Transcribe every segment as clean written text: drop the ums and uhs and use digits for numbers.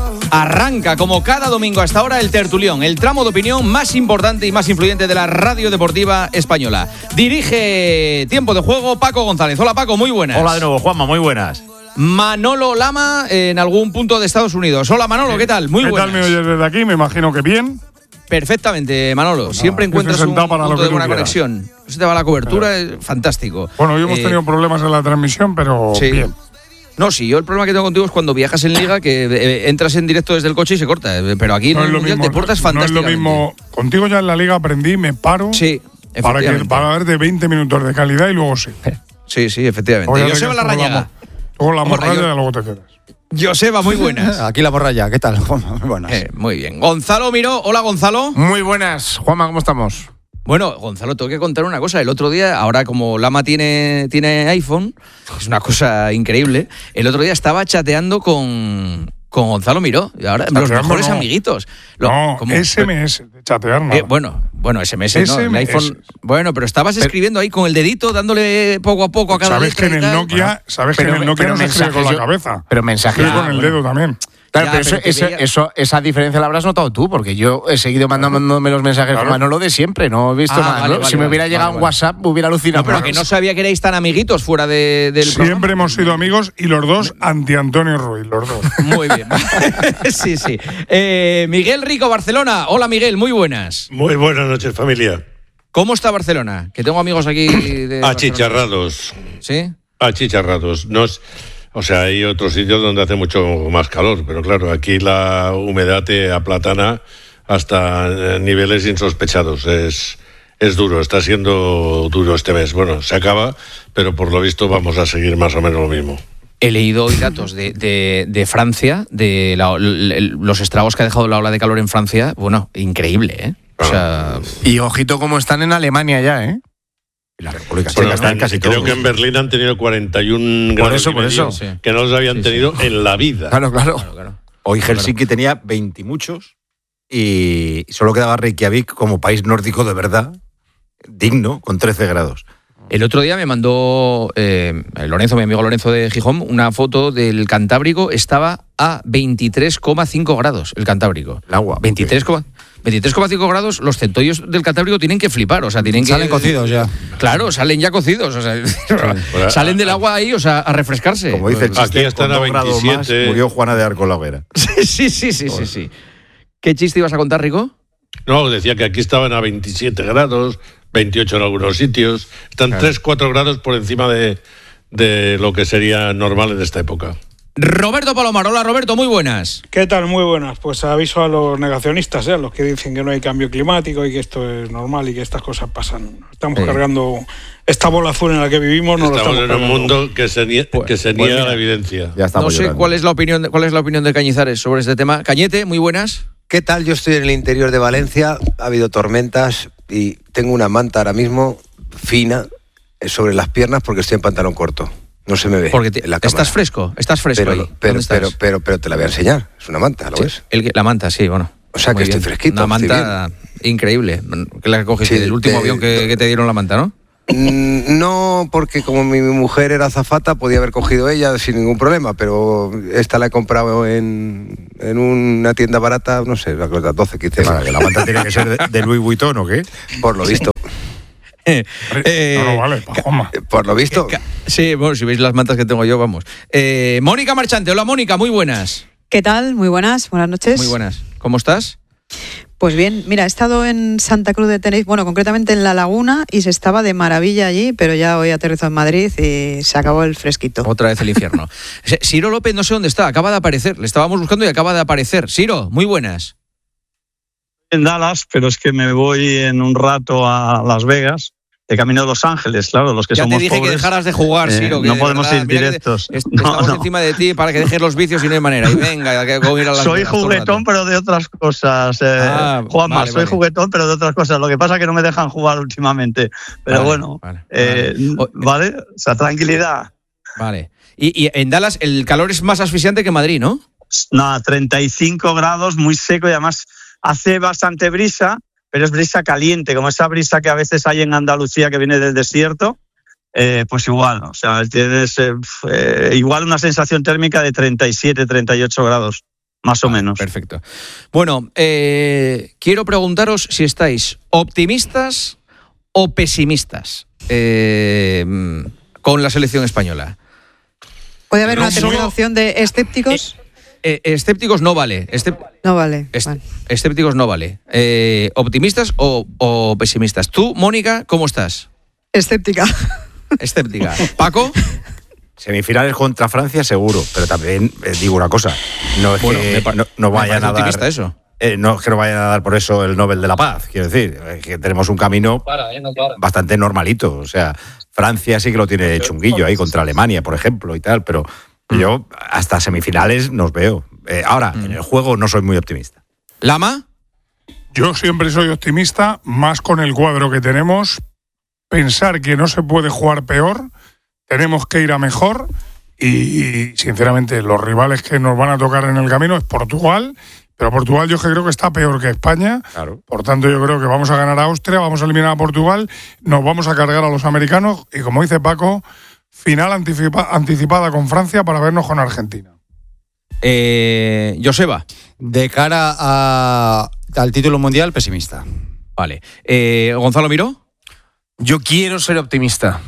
Arranca como cada domingo hasta ahora el Tertulión, el tramo de opinión más importante y más influyente de la radio deportiva española. Dirige Tiempo de Juego Paco González. Hola Paco, muy buenas. Hola de nuevo, Juanma, muy buenas. Manolo Lama en algún punto de Estados Unidos. Hola Manolo, ¿qué tal? Muy buenas. ¿Qué tal me oyes desde aquí? Me imagino que bien. Perfectamente, Manolo. Siempre encuentras un punto de buena conexión. Se te va la cobertura, es fantástico. Bueno, hoy hemos tenido problemas en la transmisión, pero sí. Bien. No, sí, yo el problema que tengo contigo es cuando viajas en Liga, que entras en directo desde el coche y se corta. Pero aquí no en el Mundial te portas fantásticamente. No es lo mismo. Contigo ya en la Liga aprendí, me paro. Sí, efectivamente. Para darte 20 minutos de calidad y luego sí. Sí, efectivamente. Joseba Larrañaga. Luego la morralla y luego te quedas. Joseba, muy buenas. Aquí la morralla, ¿qué tal? Juanma, muy buenas. Muy bien. Gonzalo Miró, hola Gonzalo. Muy buenas, Juanma, ¿cómo estamos? Bueno, Gonzalo, tengo que contar una cosa. El otro día, ahora como Lama tiene iPhone, es una cosa increíble. El otro día estaba chateando con Gonzalo Miró. Y ahora los mejores amiguitos. SMS, de chatear nada. Bueno, SMS no, el iPhone. Bueno, pero estabas escribiendo ahí con el dedito, dándole poco a poco a cada letra. Sabes que en el Nokia, no se escribe con la cabeza. Pero mensajes con el dedo también. Claro, pero esa diferencia la habrás notado tú, porque yo he seguido mandándome los mensajes con Manolo de siempre, no he visto nada. Vale, si me hubiera llegado un WhatsApp, me hubiera alucinado. No, pero que no sabía que erais tan amiguitos fuera del Siempre programa. Hemos sido amigos y los dos anti-Antonio Ruiz, los dos. Muy bien. Sí. Miguel Rico, Barcelona. Hola Miguel, muy buenas. Muy buenas noches, familia. ¿Cómo está Barcelona? Que tengo amigos aquí de achicharrados. ¿Sí? Achicharrados. O sea, hay otros sitios donde hace mucho más calor, pero claro, aquí la humedad te aplatana hasta niveles insospechados. Es duro, está siendo duro este mes. Bueno, se acaba, pero por lo visto vamos a seguir más o menos lo mismo. He leído hoy datos de Francia, de los estragos que ha dejado la ola de calor en Francia. Bueno, increíble, ¿eh? O sea, y ojito cómo están en Alemania ya, ¿eh? La República Checa está en casi todo. Creo que en Berlín han tenido 41 grados por eso. Sí. Que no los habían tenido en la vida. Claro. Hoy Helsinki tenía 20 y muchos y solo quedaba Reykjavik como país nórdico de verdad, digno, con 13 grados. El otro día me mandó Lorenzo, mi amigo Lorenzo de Gijón, una foto del Cantábrico. Estaba a 23,5 grados el Cantábrico. El agua. 23,5 grados, los centollos del Cantábrico tienen que flipar, o sea, salen cocidos ya. Claro, salen ya cocidos, o sea, salen del agua ahí, o sea, a refrescarse. Como dice el chiste, aquí están a 27. Más, murió Juana de Arco en la hoguera. Sí. ¿Qué chiste ibas a contar, Rico? No, decía que aquí estaban a 27 grados, 28 en algunos sitios. Están 3-4 grados por encima de lo que sería normal en esta época. Roberto Palomar, hola Roberto, muy buenas. ¿Qué tal? Muy buenas. Pues aviso a los negacionistas, a los que dicen que no hay cambio climático y que esto es normal y que estas cosas pasan. Estamos cargando esta bola azul en la que vivimos. Estamos en un mundo que se niega la evidencia. Ya no sé llorando. ¿Cuál es la opinión de Cañizares sobre este tema? Cañete, muy buenas. ¿Qué tal? Yo estoy en el interior de Valencia, ha habido tormentas y tengo una manta ahora mismo fina sobre las piernas porque estoy en pantalón corto. No se me ve. Porque estás fresco ahí. Pero te la voy a enseñar. Es una manta, ¿lo ves? La manta, sí, bueno. O sea que estoy fresquito. Una manta increíble. Que la cogiste del último avión que te dieron la manta, ¿no? No, porque como mi mujer era azafata, podía haber cogido ella sin ningún problema, pero esta la he comprado en una tienda barata, no sé, 12, 15 euros. Que la manta tiene que ser de Louis Vuitton, ¿o qué? Por lo visto. No vale, Pajoma. Por lo visto. Sí, bueno, si veis las mantas que tengo yo, vamos. Mónica Marchante, hola Mónica, muy buenas. ¿Qué tal? Muy buenas noches. Muy buenas. ¿Cómo estás? Pues bien, mira, he estado en Santa Cruz de Tenerife, bueno, concretamente en La Laguna, y se estaba de maravilla allí, pero ya hoy aterrizó en Madrid y se acabó el fresquito. Otra vez el infierno. Ciro López, no sé dónde está, acaba de aparecer, le estábamos buscando y acaba de aparecer. Ciro, muy buenas. En Dallas, pero es que me voy en un rato a Las Vegas, de camino de Los Ángeles, claro, los que ya somos pobres. Ya te dije que dejaras de jugar, Ciro. No podemos ir directos. Estamos encima de ti para que dejes los vicios y no hay manera. Y venga, que ir a Las Soy Vegas juguetón, pero de otras cosas. Juanma, soy juguetón, pero de otras cosas. Lo que pasa es que no me dejan jugar últimamente. Pero ¿vale? O sea, tranquilidad. Vale. Y en Dallas el calor es más asfixiante que Madrid, ¿no? No, 35 grados, muy seco y además hace bastante brisa. Pero es brisa caliente, como esa brisa que a veces hay en Andalucía que viene del desierto, pues igual, o sea, tienes igual una sensación térmica de 37, 38 grados. más o menos. Perfecto. Bueno, quiero preguntaros si estáis optimistas o pesimistas con la selección española. ¿Puede haber una tercera opción de escépticos? Escépticos no vale. No vale. Escépticos no vale. ¿Optimistas o pesimistas? Tú, Mónica, ¿cómo estás? Escéptica. Escéptica. ¿Paco? Semifinales contra Francia seguro, pero también digo una cosa, no es que no vayan a dar eso. No es que no vayan a dar por eso el Nobel de la Paz, quiero decir, que tenemos un camino bastante normalito, o sea, Francia sí que lo tiene chunguillo ahí contra Alemania, por ejemplo, y tal, pero yo hasta semifinales nos veo. Ahora, en el juego no soy muy optimista. ¿Lama? Yo siempre soy optimista, más con el cuadro que tenemos, pensar que no se puede jugar peor. Tenemos que ir a mejor y, sinceramente, los rivales que nos van a tocar en el camino es Portugal, pero Portugal yo creo que está peor que España. Claro. Por tanto, yo creo que vamos a ganar a Austria, vamos a eliminar a Portugal, nos vamos a cargar a los americanos y, como dice Paco, final anticipada con Francia para vernos con Argentina. Joseba. De cara al título mundial, pesimista. Vale. ¿Gonzalo Miró? Yo quiero ser optimista.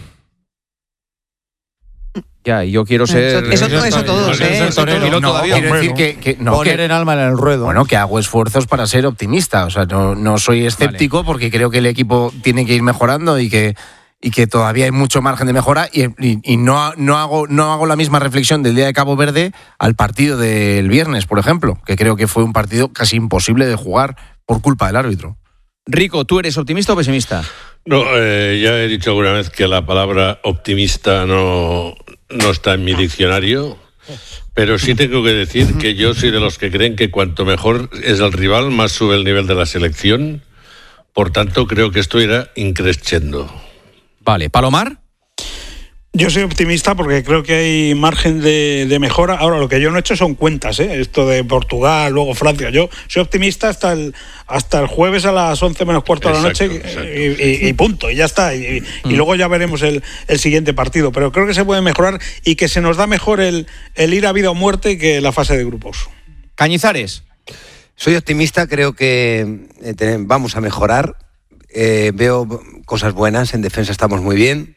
Ya, yo quiero ser... Eso todos, Quiero decir que poner en alma en el ruedo. Bueno, que hago esfuerzos para ser optimista. O sea, no soy escéptico porque creo que el equipo tiene que ir mejorando y que todavía hay mucho margen de mejora y no hago la misma reflexión del día de Cabo Verde al partido del viernes, por ejemplo, que creo que fue un partido casi imposible de jugar por culpa del árbitro. Rico, ¿tú eres optimista o pesimista? No, ya he dicho alguna vez que la palabra optimista no está en mi diccionario, pero sí tengo que decir que yo soy de los que creen que cuanto mejor es el rival, más sube el nivel de la selección. Por tanto, creo que esto irá increciendo. Vale, ¿Palomar? Yo soy optimista porque creo que hay margen de mejora. Ahora, lo que yo no he hecho son cuentas, esto de Portugal, luego Francia. Yo soy optimista hasta el jueves a las 11 menos cuarto de la noche y punto, y ya está. Y luego ya veremos el siguiente partido. Pero creo que se puede mejorar y que se nos da mejor el ir a vida o muerte que la fase de grupos. Cañizares. Soy optimista, creo que vamos a mejorar. Veo cosas buenas, en defensa estamos muy bien.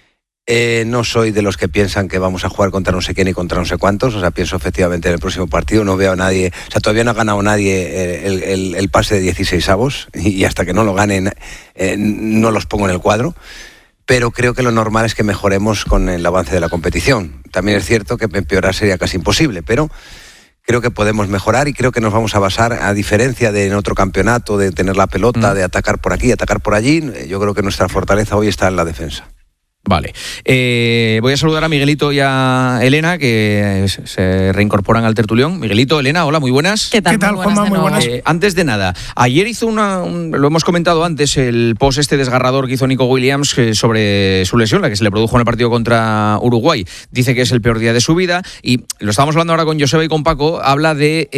No soy de los que piensan que vamos a jugar contra no sé quién y contra no sé cuántos. O sea, pienso efectivamente en el próximo partido. No veo a nadie. O sea, todavía no ha ganado nadie el pase de 16avos y hasta que no lo ganen no los pongo en el cuadro. Pero creo que lo normal es que mejoremos con el avance de la competición. También es cierto que empeorar sería casi imposible, pero creo que podemos mejorar y creo que nos vamos a basar, a diferencia de en otro campeonato, de tener la pelota, de atacar por aquí, atacar por allí. Yo creo que nuestra fortaleza hoy está en la defensa. Vale. Voy a saludar a Miguelito y a Elena, que se reincorporan al tertulión. Miguelito, Elena, hola, muy buenas. ¿Qué tal, Juanma? Muy buenas. Antes de nada, ayer hizo lo hemos comentado antes, el post desgarrador que hizo Nico Williams sobre su lesión, la que se le produjo en el partido contra Uruguay. Dice que es el peor día de su vida y lo estamos hablando ahora con Joseba y con Paco. Habla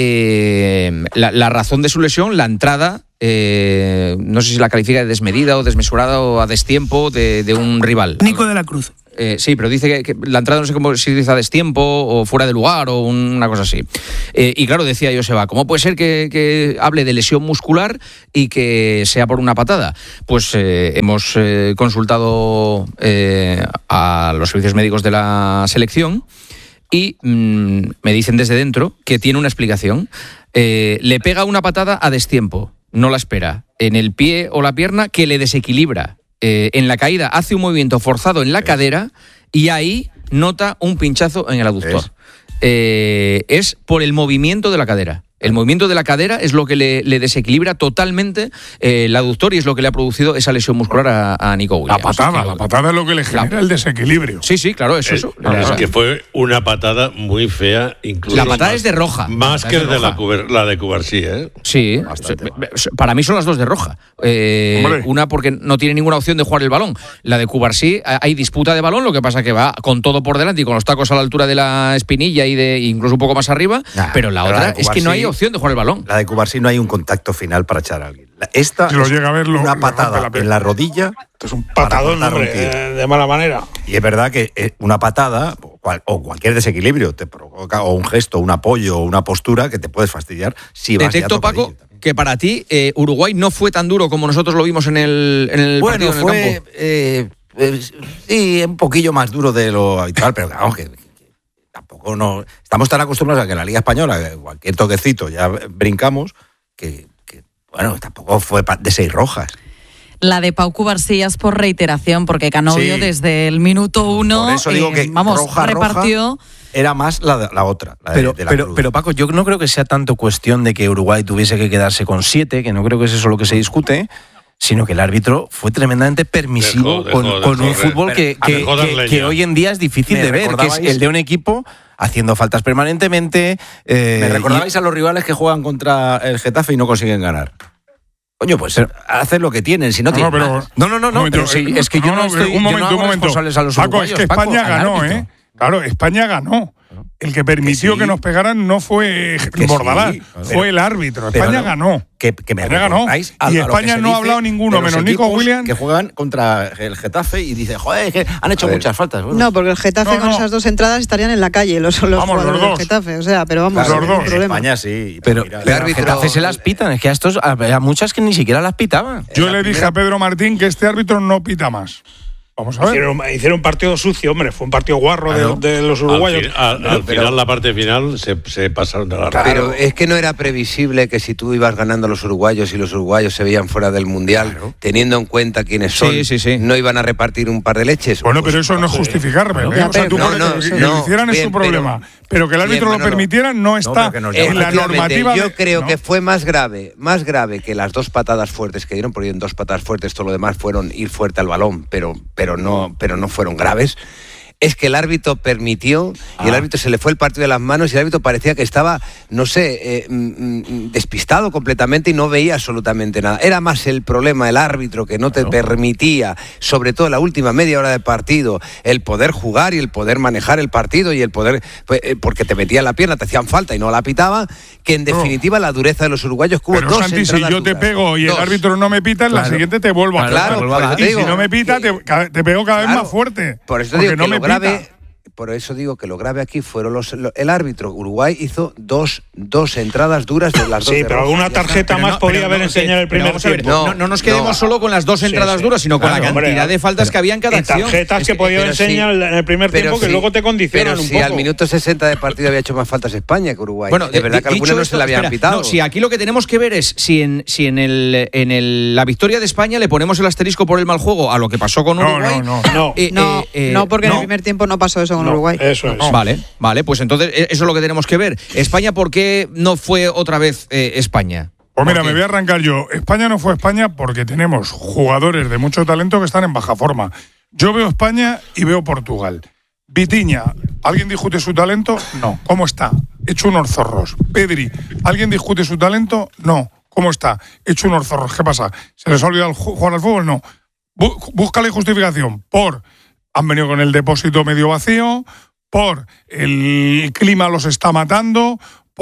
de la razón de su lesión, la entrada. No sé si la califica de desmedida o desmesurada o a destiempo de un rival. Nico de la Cruz. Sí, pero dice que la entrada no sé cómo si dice a destiempo o fuera de lugar o una cosa así. Y claro, decía Joseba, ¿cómo puede ser que hable de lesión muscular y que sea por una patada? Pues hemos consultado a los servicios médicos de la selección y me dicen desde dentro que tiene una explicación. Le pega una patada a destiempo. No la espera, en el pie o la pierna que le desequilibra. En la caída hace un movimiento forzado en la cadera y ahí nota un pinchazo en el aductor. Es por el movimiento de la cadera. El movimiento de la cadera es lo que le desequilibra totalmente el aductor y es lo que le ha producido esa lesión muscular a Nico Williams. La patada es lo que le genera el desequilibrio. Sí, claro, eso. Es que fue una patada muy fea, incluso. La patada es de roja. Más que la de Cubarsí, ¿eh? Sí, para mí son las dos de roja. Una porque no tiene ninguna opción de jugar el balón. La de Cubarsí, hay disputa de balón, lo que pasa que va con todo por delante y con los tacos a la altura de la espinilla y incluso un poco más arriba, pero la otra es que no hay opción. opción de jugar el balón. La de Cubarsí no hay un contacto final para echar a alguien. Esta si lo llega a ver, una patada en la rodilla. Esto es un patadón, de mala manera. Y es verdad que una patada o cualquier desequilibrio te provoca, o un gesto, un apoyo, o una postura que te puedes fastidiar si vas Detecto, Paco, que para ti Uruguay no fue tan duro como nosotros lo vimos en el partido en el campo. Sí, un poquillo más duro de lo habitual, pero claro que tampoco no estamos tan acostumbrados a que en la Liga Española cualquier toquecito ya brincamos que bueno, tampoco fue de 6 rojas. La de Pau Cubarsí es por reiteración, porque Canovio desde el minuto 1 por eso digo que repartió. Era más la otra. Pero Paco, yo no creo que sea tanto cuestión de que Uruguay tuviese que quedarse con 7, que no creo que es eso lo que se discute, sino que el árbitro fue tremendamente permisivo con un fútbol que hoy en día es difícil de ver, que es el de un equipo haciendo faltas permanentemente. ¿Me recordabais a los rivales que juegan contra el Getafe y no consiguen ganar? Coño, pues hacen lo que tienen, si no tienen más. No, pero sí, es que yo no estoy... Un momento. responsables a los Paco, uruguayos, es que España ganó, ¿eh? Claro, España ganó. El que permitió que nos pegaran no fue Bordalás, fue el árbitro. España ganó. Que me ganó. Y España no ha hablado ninguno, menos Nico Williams. Que juegan contra el Getafe y dice, joder, es que han hecho muchas faltas. Bueno. No, porque el Getafe con esas 2 entradas estarían en la calle, los jugadores del Getafe. O sea, pero vamos, los dos. España sí. Pero el Getafe se las pitan, es que a muchas que ni siquiera las pitaban. Yo le dije a Pedro Martín que este árbitro no pita más. Vamos a ver. Hicieron un partido sucio, hombre. Fue un partido guarro de los uruguayos. Al final, la parte final, se pasaron de la raya. Pero es que no era previsible que si tú ibas ganando a los uruguayos y los uruguayos se veían fuera del Mundial, teniendo en cuenta quiénes son, no iban a repartir un par de leches. Bueno, pero eso no es justificarme. O sea, tú que lo hicieran es su problema. Pero que el árbitro lo permitiera no está en la normativa. Yo creo que fue más grave que las 2 patadas fuertes que dieron, porque en 2 patadas fuertes todo lo demás fueron ir fuerte al balón, pero no fueron graves. Es que el árbitro permitió y el árbitro se le fue el partido de las manos y el árbitro parecía que estaba, no sé, despistado completamente y no veía absolutamente nada. Era más el problema el árbitro que no te permitía, sobre todo en la última media hora del partido, el poder jugar y el poder manejar el partido y el poder, porque te metía en la pierna, te hacían falta y no la pitaba, que en definitiva la dureza de los uruguayos que hubo pero 2 Santi, si yo te pego y el árbitro no me pita, en la siguiente te vuelvo a pegar. Y si no me pita, te pego cada vez más fuerte. Por eso digo que no por eso digo que lo grave aquí fueron el árbitro. Uruguay hizo dos entradas duras de las 2. Sí, pero alguna tarjeta más podía haber enseñado el primer tiempo. No nos quedemos solo con las 2 entradas duras, sino con la cantidad de faltas que había en cada acción. Tarjetas que podía enseñar en el primer tiempo que luego te condicionan un poco. Pero si al minuto 60 de partido había hecho más faltas España que Uruguay. Bueno, de verdad que algunos no se la habían pitado. No, si aquí lo que tenemos que ver es si en la victoria de España le ponemos el asterisco por el mal juego a lo que pasó con Uruguay. No, porque en el primer tiempo no pasó eso con Uruguay. Eso es. Vale, pues entonces eso es lo que tenemos que ver. España, ¿por qué no fue otra vez España? Pues mira, me voy a arrancar yo. España no fue España porque tenemos jugadores de mucho talento que están en baja forma. Yo veo España y veo Portugal. Vitinha, ¿alguien discute su talento? No. ¿Cómo está? Hecho unos zorros. Pedri, ¿alguien discute su talento? No. ¿Cómo está? Hecho unos zorros. ¿Qué pasa? ¿Se les ha olvidado jugar al fútbol? No. Búscale justificación. Han venido con el depósito medio vacío, por el clima los está matando,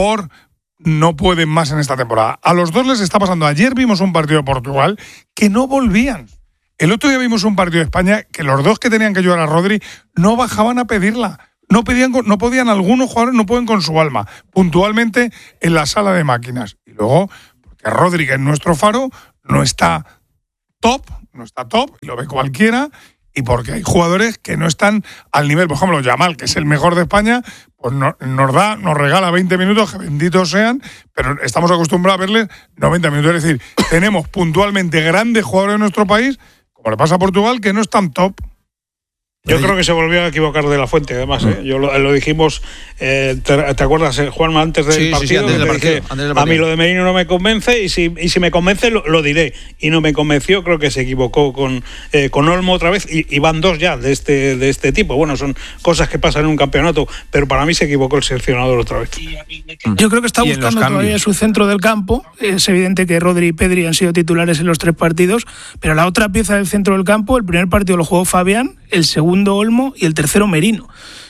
no pueden más en esta temporada. A los 2 les está pasando. Ayer vimos un partido de Portugal que no volvían. El otro día vimos un partido de España que los 2 que tenían que ayudar a Rodri no bajaban a pedirla. No podían, algunos jugadores no pueden con su alma, puntualmente en la sala de máquinas. Y luego, porque Rodri, que es nuestro faro, no está top, y lo ve cualquiera. Y porque hay jugadores que no están al nivel, por ejemplo, Yamal, que es el mejor de España, pues nos regala 20 minutos, que benditos sean, pero estamos acostumbrados a verles 90 minutos. Es decir, tenemos puntualmente grandes jugadores en nuestro país, como le pasa a Portugal, que no están top. Yo creo que se volvió a equivocar de la Fuente, además. Yo lo dijimos, ¿te acuerdas, Juanma, antes del partido? Sí, antes del partido. A mí lo de Merino no me convence y si me convence lo diré. Y no me convenció, creo que se equivocó con Olmo otra vez y van 2 ya de este tipo. Bueno, son cosas que pasan en un campeonato, pero para mí se equivocó el seleccionador otra vez. Yo creo que está buscando todavía su centro del campo. Es evidente que Rodri y Pedri han sido titulares en los 3 partidos, pero la otra pieza del centro del campo, el primer partido lo jugó Fabián, el segundo Olmo y el tercero Merino.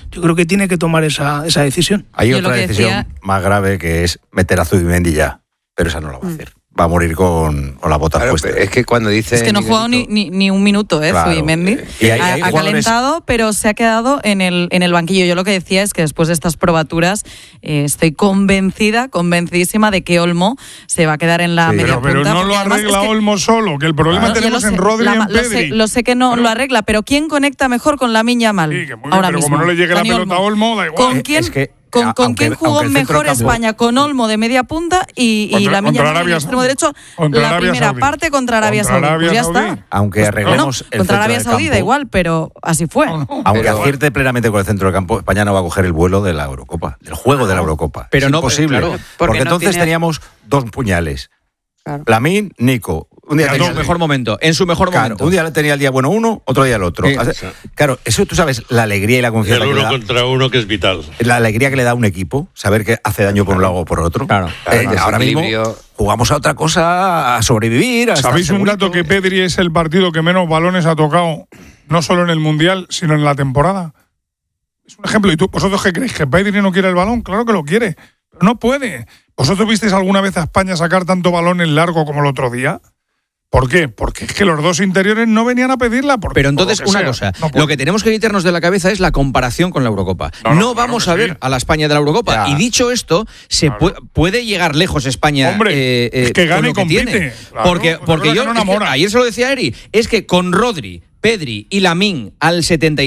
yo creo que tiene que tomar esa decisión. Hay otra decisión más grave, que es meter a Zubimendi ya, pero esa no la va a hacer. Va a morir con las botas puestas. Es que cuando dice... Es que no ha jugado ni un minuto, claro. Zubimendi. Ha calentado, pero se ha quedado en el banquillo. Yo lo que decía es que después de estas probaturas estoy convencidísima de que Olmo se va a quedar en la media punta. Pero no lo arregla Olmo solo, que el problema tenemos en Rodri y en Pedri. Lo sé que no lo arregla, pero ¿quién conecta mejor con Lamine Yamal? Sí, que muy bien, pero como no le llegue la pelota a Olmo, da igual. ¿Con quién? ¿Con quién jugó mejor España? Con Olmo de media punta y Lamine Yamal en extremo derecho la primera parte contra Arabia Saudí. Pues ya está. Aunque arreglemos el contra Arabia Saudí da igual, pero así fue. Aunque acierte plenamente con el centro del campo, España no va a coger el vuelo de la Eurocopa, del juego de la Eurocopa. Pero es no imposible, claro, porque entonces teníamos dos puñales. Claro. Lamine, Nico. Un día tenía en su mejor momento. Un día tenía el día bueno uno, otro día el otro. Sí. Claro, eso tú sabes, la alegría y la confianza. El uno contra uno, que es vital. La alegría que le da a un equipo, saber que hace daño por un lado o por otro. Claro. Ahora mismo jugamos a otra cosa, a sobrevivir. ¿Sabéis un dato? Que Pedri es el partido que menos balones ha tocado, no solo en el Mundial, sino en la temporada. Es un ejemplo. ¿Y vosotros qué creéis? ¿Que Pedri no quiere el balón? Claro que lo quiere, pero no puede. ¿Vosotros visteis alguna vez a España sacar tanto balón en largo como el otro día? ¿Por qué? Porque es que los dos interiores no venían a pedirla. Pero entonces, una cosa, lo que tenemos que quitarnos de la cabeza es la comparación con la Eurocopa. No vamos a ver a la España de la Eurocopa. Y dicho esto, puede llegar lejos España. Hombre, es que gane y compite. Porque yo, ayer se lo decía a Eri, es que con Rodri, Pedri y Lamine al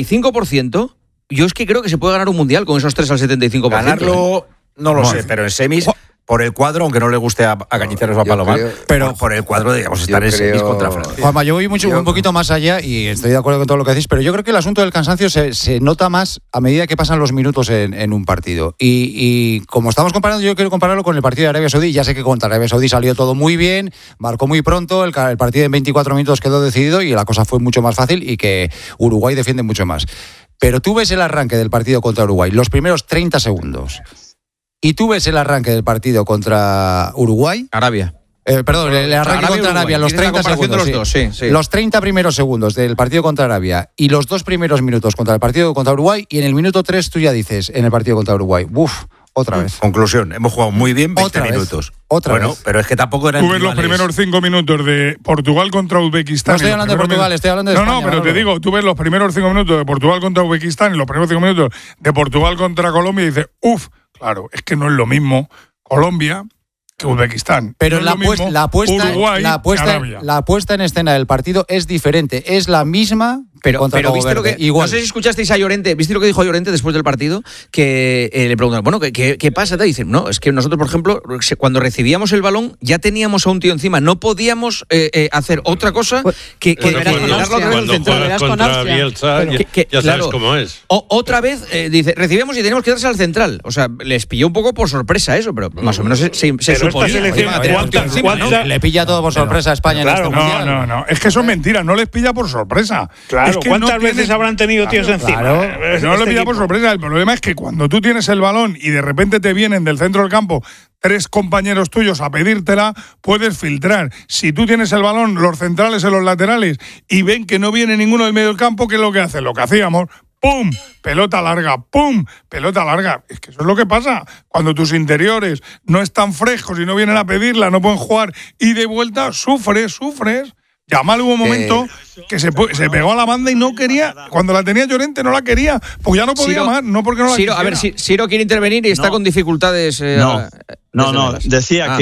75%, yo es que creo que se puede ganar un mundial con esos tres al 75%. Ganarlo, no lo sé, pero en semis... Por el cuadro, aunque no le guste a Cañizares o a Palomar, pero por el cuadro, digamos, estar en semis contra Francia. Juanma, yo voy un poquito más allá y estoy de acuerdo con todo lo que decís, pero yo creo que el asunto del cansancio se nota más a medida que pasan los minutos en un partido. Y como estamos comparando, yo quiero compararlo con el partido de Arabia Saudí. Ya sé que contra Arabia Saudí salió todo muy bien, marcó muy pronto, el partido en 24 minutos quedó decidido y la cosa fue mucho más fácil y que Uruguay defiende mucho más. Pero tú ves el arranque del partido contra Uruguay, los primeros 30 segundos. Y tú ves el arranque del partido contra Uruguay. Arabia. Perdón, el arranque contra Arabia, los 30 segundos. Los 30 primeros segundos del partido contra Arabia y los 2 primeros minutos contra el partido contra Uruguay. Y en el minuto 3 tú ya dices, en el partido contra Uruguay, otra vez. Conclusión, hemos jugado muy bien 20 minutos. Otra vez. Pero es que tampoco eran. Tú ves los primeros 5 minutos de Portugal contra Uzbekistán. No estoy hablando de Portugal, estoy hablando de España. No, pero te digo, tú ves los primeros 5 minutos de Portugal contra Uzbekistán y los primeros 5 minutos de Portugal contra Colombia y dices, claro, es que no es lo mismo Colombia que Uzbekistán. Pero no la puesta en escena del partido es diferente. Es la misma. Pero viste lo que, igual. No sé si escuchasteis a Llorente, ¿viste lo que dijo Llorente después del partido? Que le preguntaron, bueno, ¿qué pasa? Te dicen, no, es que nosotros, por ejemplo, cuando recibíamos el balón, ya teníamos a un tío encima, no podíamos hacer otra cosa que contra Bielsa, ya sabes cómo es. Otra vez, dice, recibíamos y teníamos que darse al central. O sea, les pilló un poco por sorpresa eso, pero más o menos se suponía. Le pilla todo por sorpresa a España en este mundial. No, es que eso es mentira, no les pilla por sorpresa. Claro, ¿cuántas veces habrán tenido tíos encima? No lo pilla por sorpresa. El problema es que cuando tú tienes el balón y de repente te vienen del centro del campo 3 compañeros tuyos a pedírtela, puedes filtrar. Si tú tienes el balón, los centrales en los laterales, y ven que no viene ninguno del medio del campo, ¿qué es lo que hacen? Lo que hacíamos, ¡pum! Pelota larga, ¡pum! Pelota larga. Es que eso es lo que pasa. Cuando tus interiores no están frescos y no vienen a pedirla, no pueden jugar, y de vuelta sufres. Yamal hubo un momento que se pegó a la banda y no quería. Cuando la tenía Llorente no la quería, pues ya no podía más, no porque no la quisiera. A ver, Ciro quiere intervenir y está con dificultades. Decía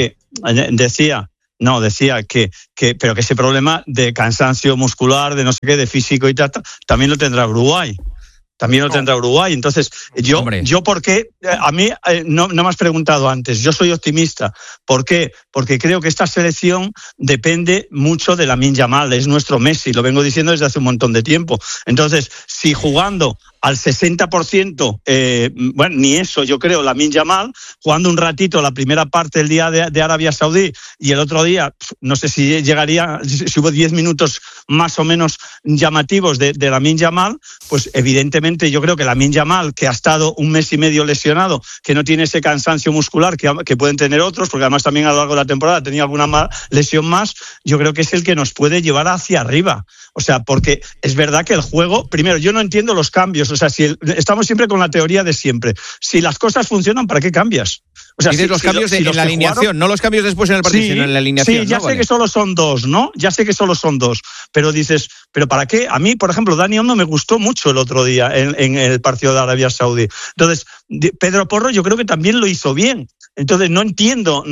que pero que ese problema de cansancio muscular, de no sé qué, de físico y tal, también lo tendrá Uruguay. Entonces, yo ¿por qué? A mí no me has preguntado antes. Yo soy optimista. ¿Por qué? Porque creo que esta selección depende mucho de Lamine Yamal. Es nuestro Messi, lo vengo diciendo desde hace un montón de tiempo. Entonces, si jugando al 60%, bueno, ni eso, yo creo, Lamine Yamal, jugando un ratito la primera parte del día de Arabia Saudí y el otro día, no sé si hubo 10 minutos más o menos llamativos de Lamine Yamal, pues evidentemente yo creo que Lamine Yamal, que ha estado un mes y medio lesionado, que no tiene ese cansancio muscular que pueden tener otros, porque además también a lo largo de la temporada ha tenido alguna lesión más, yo creo que es el que nos puede llevar hacia arriba. O sea, porque es verdad que el juego, primero, yo no entiendo los cambios. O sea, estamos siempre con la teoría de siempre. Si las cosas funcionan, ¿para qué cambias? O sea, dices los cambios en la alineación, no los cambios después en el partido, sino en la alineación. Sí, ya sé que solo son 2, ¿no? Ya sé que solo son 2. Pero dices, ¿pero para qué? A mí, por ejemplo, Dani Olmo me gustó mucho el otro día en el partido de Arabia Saudí. Entonces, Pedro Porro yo creo que también lo hizo bien. Entonces, no entiendo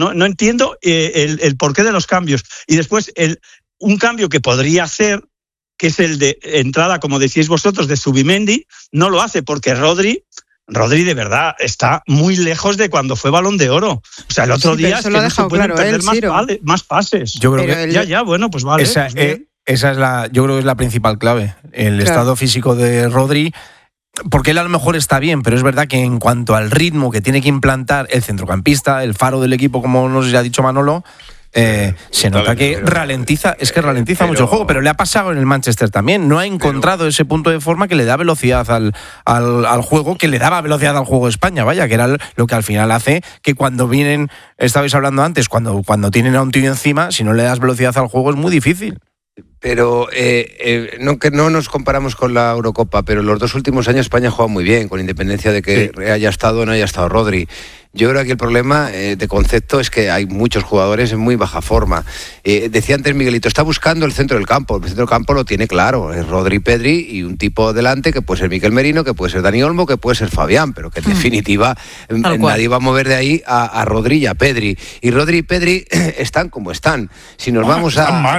el porqué de los cambios. Y después, un cambio que podría hacer, que es el de entrada, como decíais vosotros, de Zubimendi, no lo hace porque Rodri de verdad está muy lejos de cuando fue Balón de Oro. O sea, el otro día es que no se pueden perder más pases. Yo creo que bueno, pues vale. Esa es yo creo que es la principal clave. El estado físico de Rodri, porque él a lo mejor está bien, pero es verdad que en cuanto al ritmo que tiene que implantar el centrocampista, el faro del equipo, como nos ha dicho Manolo, se nota que ralentiza mucho el juego, pero le ha pasado en el Manchester también. No ha encontrado ese punto de forma que le da velocidad al juego, que le daba velocidad al juego de España, vaya, que era lo que al final hace que cuando vienen, estabais hablando antes, cuando tienen a un tío encima, si no le das velocidad al juego es muy difícil. Pero que no nos comparamos con la Eurocopa, pero los 2 últimos años España ha jugado muy bien, con independencia de que haya estado o no haya estado Rodri. Yo creo que el problema de concepto es que hay muchos jugadores en muy baja forma. Decía antes Miguelito, está buscando el centro del campo. El centro del campo lo tiene claro, es Rodri, Pedri y un tipo delante que puede ser Miquel Merino, que puede ser Dani Olmo, que puede ser Fabián, pero que en definitiva nadie va a mover de ahí a Rodri y a Pedri. Y Rodri y Pedri están como están. Si nos vamos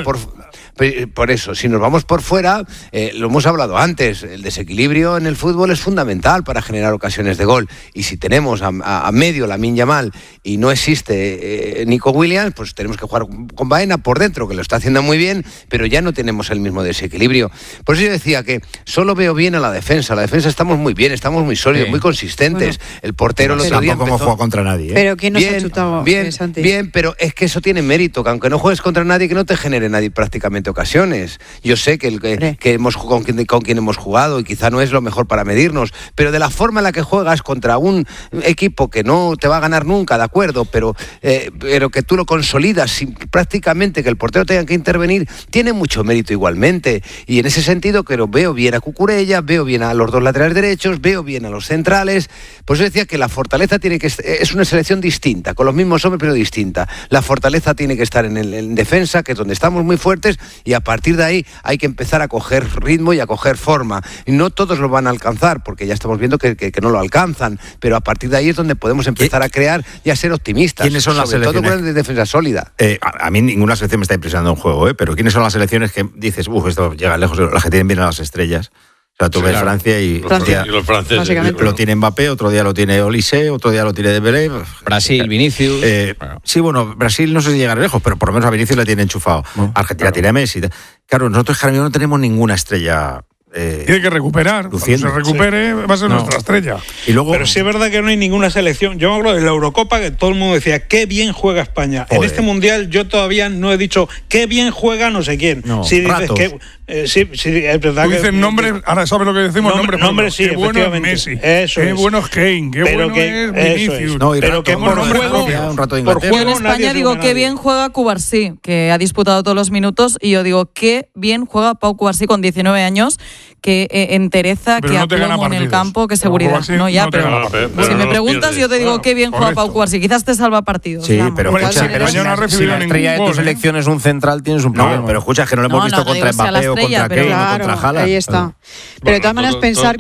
por eso, si nos vamos por fuera, lo hemos hablado antes, el desequilibrio en el fútbol es fundamental para generar ocasiones de gol. Y si tenemos a medio Lamine Yamal y no existe Nico Williams, pues tenemos que jugar con Baena por dentro, que lo está haciendo muy bien, pero ya no tenemos el mismo desequilibrio. Por eso yo decía que solo veo bien a la defensa. La defensa estamos muy bien, estamos muy sólidos, muy consistentes. Bueno, el portero el otro día tampoco hemos jugado contra nadie. Pero ¿quién nos ha chutado? Bien, pero es que eso tiene mérito, que aunque no juegues contra nadie, que no te genere nadie prácticamente ocasiones. Yo sé que con quien hemos jugado y quizá no es lo mejor para medirnos, pero de la forma en la que juegas contra un equipo que no te va a ganar nunca, de acuerdo, pero que tú lo consolidas sin prácticamente que el portero tenga que intervenir, tiene mucho mérito igualmente. Y en ese sentido que veo bien a Cucurella, veo bien a los 2 laterales derechos, veo bien a los centrales. Por eso decía que la fortaleza es una selección distinta, con los mismos hombres pero distinta. La fortaleza tiene que estar en defensa, que es donde estamos muy fuertes, y a partir de ahí hay que empezar a coger ritmo y a coger forma. Y no todos lo van a alcanzar, porque ya estamos viendo que no lo alcanzan, pero a partir de ahí es donde podemos empezar a crear y a ser optimistas. ¿Quiénes son las selecciones? Sobre todo con defensa sólida. A mí ninguna selección me está impresionando en juego, pero ¿quiénes son las selecciones que dices, esto llega lejos, las que tienen bien a las estrellas? O sea, tú ves Francia y los franceses. Lo tiene Mbappé, otro día lo tiene Olise, otro día lo tiene Dembélé. Brasil, Vinicius. Sí, bueno, Brasil no sé si llegar lejos, pero por lo menos a Vinicius le tiene enchufado. Argentina tiene a Messi. Claro, nosotros no tenemos ninguna estrella. Tiene que recuperar. Cuando se recupere va a ser nuestra estrella. Y luego, pero sí es verdad que no hay ninguna selección. Yo me acuerdo de la Eurocopa que todo el mundo decía qué bien juega España. Joder. En este Mundial yo todavía no he dicho qué bien juega no sé quién. No, si dices que sí, es verdad. Tú dices nombres, ahora sabes lo que decimos, nombres sí, qué bueno es Messi, qué bueno es Kane, qué bueno es Vinicius. Pero que por juego, yo en España digo qué bien juega Cubarsí, que ha disputado todos los minutos, y yo digo qué bien juega Pau Cubarsí con 19 años, que entereza, pero que no aplomo en el campo, que seguridad. No, ya, pero si me preguntas, yo te digo qué bien juega Pau Cubarsí. Quizás te salva partidos. Sí, pero escucha, si la estrella de tu selección es un central, tienes un problema. No, pero escucha, que no lo hemos visto contra Mbappé o contra Kane o contra Haaland. Ahí está. Pero de todas maneras,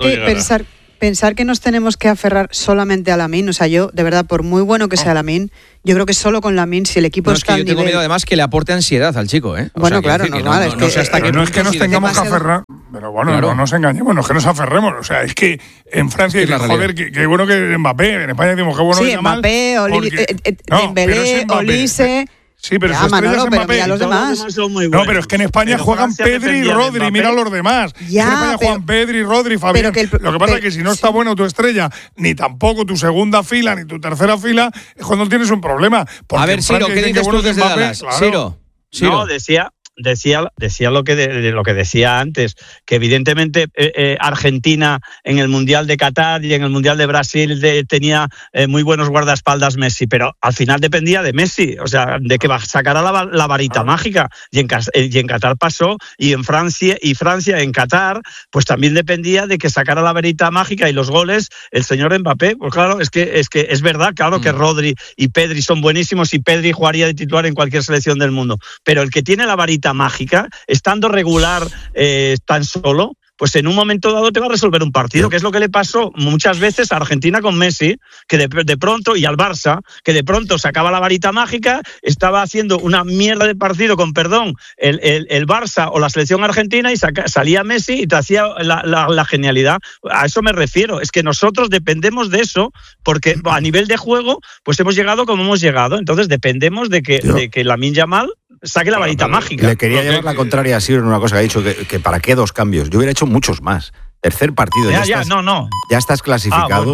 pensar que nos tenemos que aferrar solamente a Lamine, o sea, yo, de verdad, por muy bueno que sea Lamine, yo creo que solo con Lamine, si el equipo está al nivel... Yo tengo miedo además que le aporte ansiedad al chico, ¿eh? Bueno, claro, normal. No es que nos tengamos que aferrar, pero bueno, no nos engañemos, no es que nos aferremos. O sea, es que en Francia dicen, joder, qué bueno que Mbappé, en España decimos qué bueno que Yamal. Sí, Mbappé, Dembélé, Olise... Sí, pero su estrella es Mbappé. Mira los demás. No, pero es que en España juegan Pedri y Rodri, mira los demás. En España juegan Pedri y Rodri, Fabián. Lo que pasa es que si no está bueno tu estrella, ni tampoco tu segunda fila, ni tu tercera fila, es cuando tienes un problema. A ver, Ciro, ¿qué dices tú desde Dallas? Ciro. No, decía lo que decía antes, que evidentemente Argentina en el Mundial de Qatar y en el Mundial de Brasil tenía muy buenos guardaespaldas Messi, pero al final dependía de Messi, o sea, de que sacara la varita mágica, y en Qatar pasó, y en Francia en Qatar, pues también dependía de que sacara la varita mágica y los goles el señor Mbappé. Pues claro, es que es verdad, claro que Rodri y Pedri son buenísimos y Pedri jugaría de titular en cualquier selección del mundo, pero el que tiene la varita mágica, estando regular tan solo, pues en un momento dado te va a resolver un partido, que es lo que le pasó muchas veces a Argentina con Messi, que de pronto, y al Barça, que de pronto sacaba la varita mágica, estaba haciendo una mierda de partido, con perdón, el Barça o la selección argentina, y salía Messi y te hacía la genialidad. A eso me refiero, es que nosotros dependemos de eso, porque a nivel de juego, pues hemos llegado como hemos llegado, entonces dependemos de que Lamine Yamal saque la varita mágica. Le quería llevar la contraria a Siro en una cosa que ha dicho, que para qué 2 cambios. Yo hubiera hecho muchos más. Tercer partido, ya estás clasificado.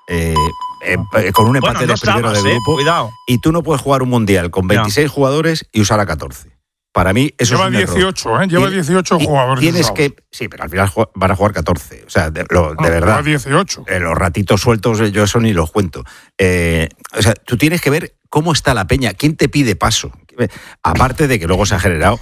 Con un empate de primero de grupo. Cuidado. Y tú no puedes jugar un mundial con 26 jugadores y usar a 14. Para mí eso lleva es un 18, error. Lleva 18 jugadores. Tienes que... Sí, pero al final van a jugar 14. O sea, de verdad. Lleva 18. Los ratitos sueltos, yo eso ni los cuento. O sea, tú tienes que ver cómo está la peña. ¿Quién te pide paso? Aparte de que luego se ha generado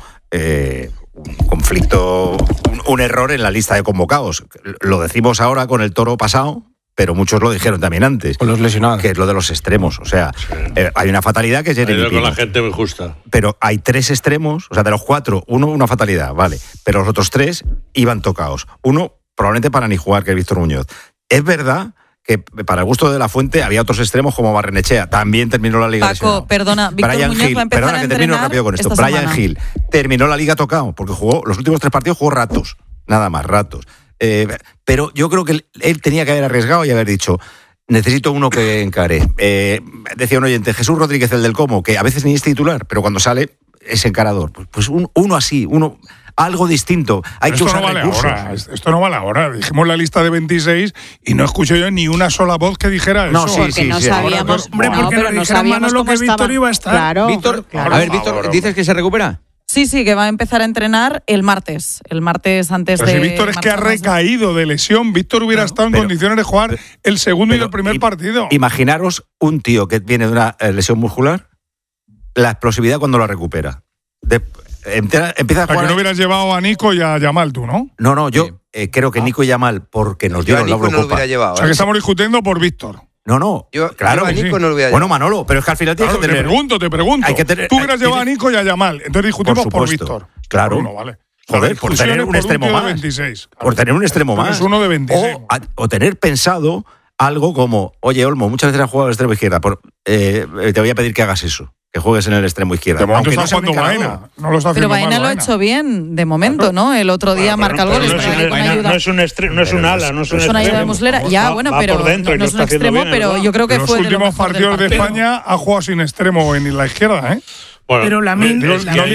un conflicto, un error en la lista de convocados. Lo decimos ahora con el Toro pasado, pero muchos lo dijeron también antes. Con los lesionados. Que es lo de los extremos. O sea, hay una fatalidad que es Jeremy Pino. Con la gente muy justa. Pero hay 3 extremos, o sea, de los 4, uno una fatalidad, vale. Pero los otros 3 iban tocados. Uno probablemente para ni jugar, que es Víctor Muñoz. Es verdad que para el gusto de la Fuente había otros extremos como Barrenechea. También terminó la Liga Paco, perdona, Víctor Brian Muñoz Gil, va a empezar perdona, que termino rápido con esto. Brian Gil terminó la Liga tocado, porque jugó los últimos 3 partidos, jugó ratos. Nada más, ratos. Pero yo creo que él tenía que haber arriesgado y haber dicho: necesito uno que encare. Decía un oyente, Jesús Rodríguez, el del Como, que a veces ni es titular, pero cuando sale es encarador. Pues uno así, algo distinto. Hay que usar recursos. Esto no vale ahora. Dijimos la lista de 26 y no escucho yo ni una sola voz que dijera eso. No, porque no sabíamos. Hombre, porque no sabíamos lo que Víctor iba a estar. Claro, Víctor, claro. A ver, Víctor, ¿dices que se recupera? Sí, que va a empezar a entrenar el martes antes pero de... si Víctor es que ha recaído de lesión, Víctor hubiera estado en condiciones de jugar el segundo y el primer partido. Imaginaros un tío que viene de una lesión muscular, la explosividad cuando lo recupera. Empieza a jugar. Que no hubieras llevado a Nico y a Yamal tú, ¿no? No, yo creo que Nico y Yamal, porque nos dieron la Eurocopa. O sea, que estamos discutiendo por Víctor. No, claro. Yo a Nico no lo voy a llevar. Bueno, Manolo, pero es que al final tienes que tener... Te pregunto. Hay que tener, tú hubieras llevado a Nico y a Yamal, entonces discutimos por Víctor. Claro. Uno, vale. Joder, por tener un extremo más. 26, claro. Por tener un extremo más. Es uno de 26. O tener pensado algo como: oye, Olmo, muchas veces has jugado al extremo izquierda, te voy a pedir que hagas eso, que juegues en el extremo izquierda. De momento está jugando Baena. No lo está haciendo mal. Pero Baena lo ha hecho bien, de momento, ¿no? El otro día marca el gol. No es un ala, no es un extremo. Es una ayuda de Muslera. Ya, bueno, pero no es un extremo, pero yo creo que fue de los últimos partidos de España ha jugado sin extremo en la izquierda, ¿eh? Pero Lamine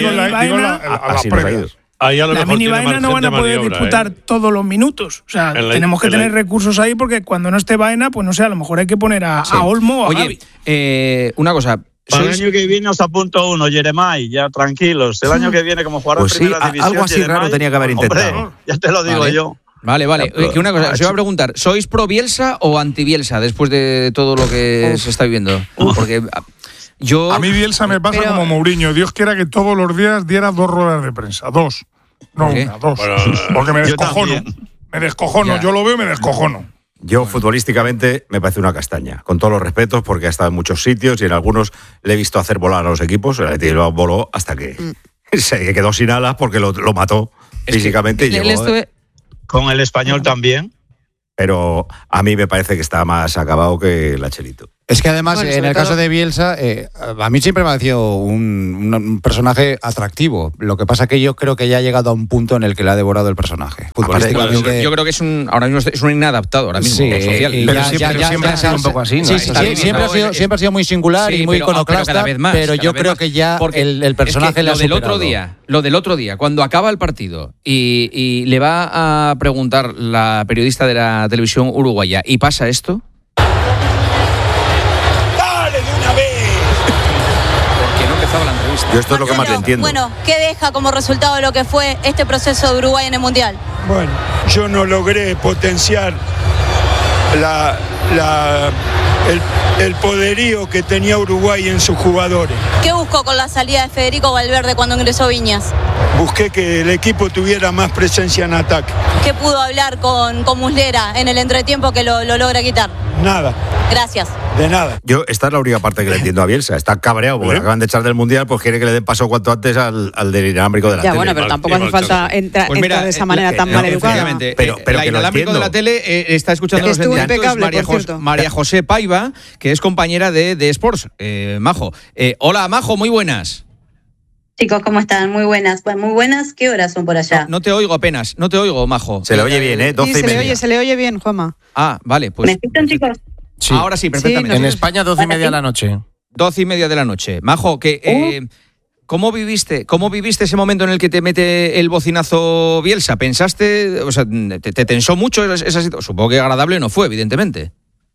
y Baena no van a poder disputar todos los minutos. O sea, tenemos que tener recursos ahí, porque cuando no esté Baena, pues no sé, a lo mejor hay que poner a Olmo o a Gavi. Una cosa. Para el año que viene os apunto uno, Jeremai, ya tranquilos. El año que viene, como jugador de primera división, algo así Jeremai, raro tenía que haber intentado. Hombre, ya te lo digo yo. Vale. Que una cosa, os iba a preguntar, ¿sois pro Bielsa o anti Bielsa después de todo lo que se está viviendo? Porque a mí Bielsa me pasa como Mourinho. Dios quiera que todos los días diera 2 ruedas de prensa. 2. No una, 2. Porque me descojono. Yo lo veo y me descojono. Yo futbolísticamente me parece una castaña, con todos los respetos, porque ha estado en muchos sitios y en algunos le he visto hacer volar a los equipos. El Atleti lo voló hasta que se quedó sin alas porque lo mató físicamente. Y llegó, con el Español también. Pero a mí me parece que está más acabado que el Chelito. Es que además, en el caso de Bielsa, a mí siempre me ha parecido un personaje atractivo. Lo que pasa es que yo creo que ya ha llegado a un punto en el que le ha devorado el personaje. Yo creo que ahora mismo es un inadaptado ahora mismo. Sí, social. Pero siempre ha sido un poco así, ¿no? Siempre ha sido muy singular y muy iconoclasta, pero yo creo que ya el personaje le ha superado. Lo del otro día, cuando acaba el partido y le va a preguntar la periodista de la televisión uruguaya y pasa esto... empezaba la entrevista. Yo esto es lo que más le entiendo. Bueno, ¿qué deja como resultado lo que fue este proceso de Uruguay en el Mundial? Bueno, yo no logré potenciar el poderío que tenía Uruguay en sus jugadores. ¿Qué buscó con la salida de Federico Valverde cuando ingresó Viñas? Busqué que el equipo tuviera más presencia en ataque. ¿Qué pudo hablar con Muslera en el entretiempo que lo logra quitar? Nada. Gracias. De nada. Yo, esta es la única parte que le entiendo a Bielsa. Está cabreado porque le acaban de echar del Mundial, pues quiere que le den paso cuanto antes al del inalámbrico de la tele. Ya, bueno, pero tampoco hace falta entrar de esa manera tan mal educada. Pero el inalámbrico de la tele está escuchando los impecable, María José Paiva, que es compañera de Sports. Majo. Hola, Majo, muy buenas. Chicos, ¿cómo están? Muy buenas. Muy buenas. ¿Qué horas son por allá? No te oigo apenas. No te oigo, Majo. Se le oye bien, 12:30. Se le oye bien, Juanma. Ah, vale. Pues, ¿me escuchan, chicos? Sí. Ahora sí, perfectamente. En España, 12:30 de la noche. 12:30 de la noche. Majo, ¿cómo viviste ese momento en el que te mete el bocinazo Bielsa? ¿Pensaste, o sea, te tensó mucho esa situación? Supongo que agradable no fue, evidentemente.